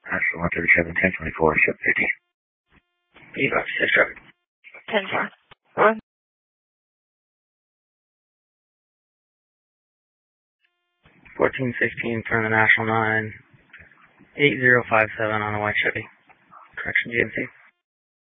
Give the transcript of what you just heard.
National 137, 1024, ship 50. Eva, 6 traffic. 10-4. 1416 from the National 9, 8057 on the White Chevy. Correction, GMC.